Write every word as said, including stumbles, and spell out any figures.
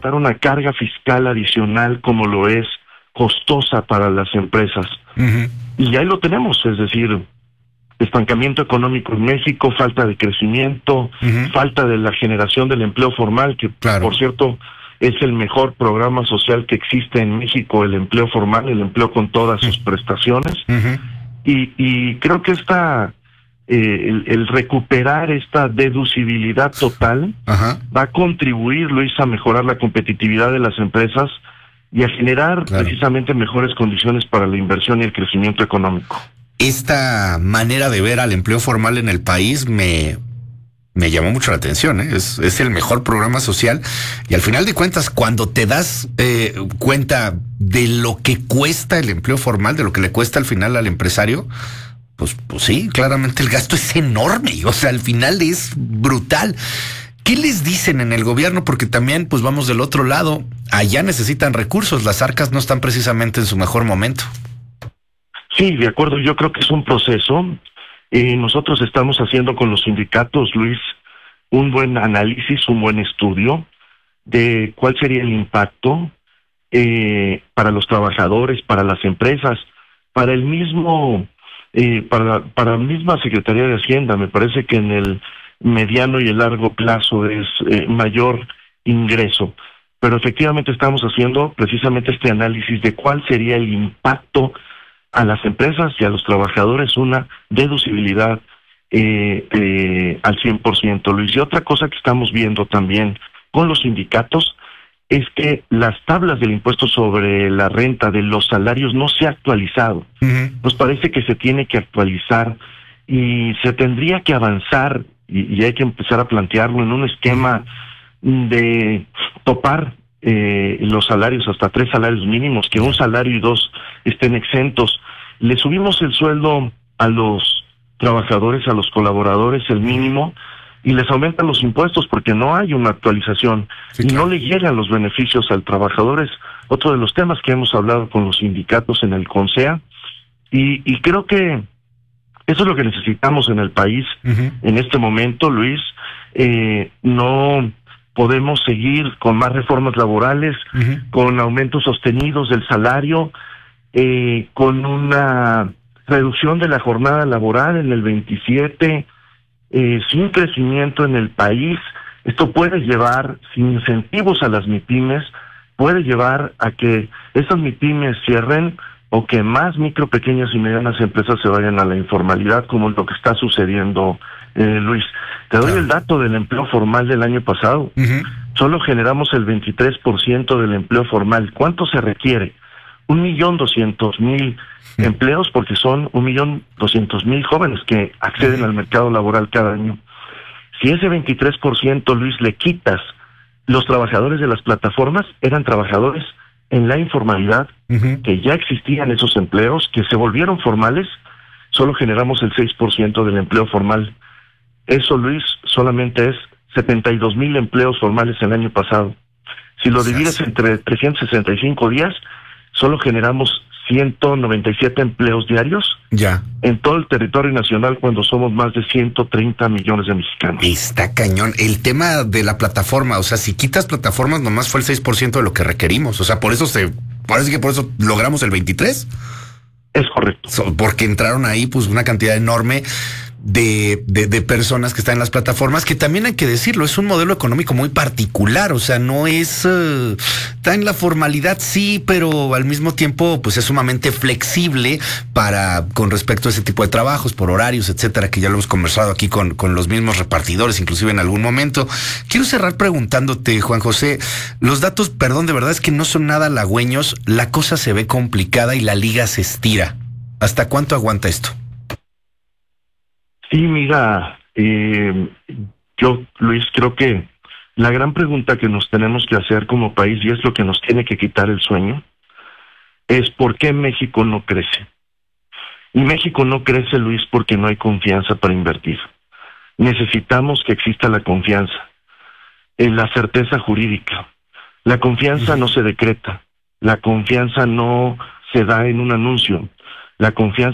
representar una carga fiscal adicional como lo es costosa para las empresas. Uh-huh. Y ahí lo tenemos, es decir, estancamiento económico en México, falta de crecimiento, uh-huh. falta de la generación del empleo formal, que claro. por cierto es el mejor programa social que existe en México, el empleo formal, el empleo con todas sus uh-huh. prestaciones. Uh-huh. Y, y creo que esta, eh, el, el recuperar esta deducibilidad total uh-huh. va a contribuir, Luis, a mejorar la competitividad de las empresas y a generar claro. precisamente mejores condiciones para la inversión y el crecimiento económico. Esta manera de ver al empleo formal en el país me, me llamó mucho la atención, ¿eh? Es, es el mejor programa social y al final de cuentas, cuando te das eh, cuenta de lo que cuesta el empleo formal, de lo que le cuesta al final al empresario, pues, pues sí, claramente el gasto es enorme, o sea, al final es brutal. ¿Qué les dicen en el gobierno? Porque también, pues vamos del otro lado, allá necesitan recursos, las arcas no están precisamente en su mejor momento. Sí, de acuerdo, yo creo que es un proceso. Eh, nosotros estamos haciendo con los sindicatos, Luis, un buen análisis, un buen estudio de cuál sería el impacto eh, para los trabajadores, para las empresas, para el mismo, eh, para, para la misma Secretaría de Hacienda. Me parece que en el mediano y el largo plazo es eh, mayor ingreso. Pero efectivamente estamos haciendo precisamente este análisis de cuál sería el impacto a las empresas y a los trabajadores, una deducibilidad eh, eh, al cien por ciento, Luis. Y otra cosa que estamos viendo también con los sindicatos es que las tablas del impuesto sobre la renta de los salarios no se ha actualizado. Uh-huh. Nos parece que se tiene que actualizar y se tendría que avanzar y, y hay que empezar a plantearlo en un esquema de topar Eh, los salarios hasta tres salarios mínimos, que un salario y dos estén exentos. Le subimos el sueldo a los trabajadores, a los colaboradores, el mínimo, y les aumentan los impuestos porque no hay una actualización sí, y claro. no le llegan los beneficios al trabajador. Es otro de los temas que hemos hablado con los sindicatos en el CONSEA, y, y creo que eso es lo que necesitamos en el país uh-huh. en este momento, Luis. Eh, no podemos seguir con más reformas laborales, uh-huh. con aumentos sostenidos del salario, eh, con una reducción de la jornada laboral en el veintisiete, eh, sin crecimiento en el país. Esto puede llevar, sin incentivos a las MIPYMES, puede llevar a que esas MIPYMES cierren o que más micro, pequeñas y medianas empresas se vayan a la informalidad, como es lo que está sucediendo, eh, Luis. Te doy claro. el dato del empleo formal del año pasado. Uh-huh. Solo generamos el veintitrés por ciento del empleo formal. ¿Cuánto se requiere? Un millón doscientos mil uh-huh. empleos, porque son un millón doscientos mil jóvenes que acceden uh-huh. al mercado laboral cada año. Si ese veintitrés por ciento, Luis, le quitas, los trabajadores de las plataformas eran trabajadores en la informalidad, uh-huh. que ya existían esos empleos, que se volvieron formales, solo generamos el seis por ciento del empleo formal. Eso, Luis, solamente es setenta y dos mil empleos formales el año pasado. Si lo divides entre trescientos sesenta y cinco días, solo generamos ciento noventa y siete empleos diarios ya en todo el territorio nacional, cuando somos más de ciento treinta millones de mexicanos. Está cañón. El tema de la plataforma, o sea, si quitas plataformas, nomás fue el seis por ciento de lo que requerimos. O sea, por eso se, parece que por eso logramos el veintitrés. Es correcto. So, porque entraron ahí pues una cantidad enorme de, de, de personas que están en las plataformas, que también hay que decirlo, es un modelo económico muy particular, o sea, no es, uh, está en la formalidad, sí, pero al mismo tiempo, pues es sumamente flexible para, con respecto a ese tipo de trabajos, por horarios, etcétera, que ya lo hemos conversado aquí con, con los mismos repartidores, inclusive en algún momento. Quiero cerrar preguntándote, Juan José, los datos, perdón, de verdad es que no son nada halagüeños, la cosa se ve complicada y la liga se estira. ¿Hasta cuánto aguanta esto? Sí, mira, eh, yo, Luis, creo que la gran pregunta que nos tenemos que hacer como país, y es lo que nos tiene que quitar el sueño, es ¿por qué México no crece? Y México no crece, Luis, porque no hay confianza para invertir. Necesitamos que exista la confianza, en la certeza jurídica. La confianza no se decreta, la confianza no se da en un anuncio, la confianza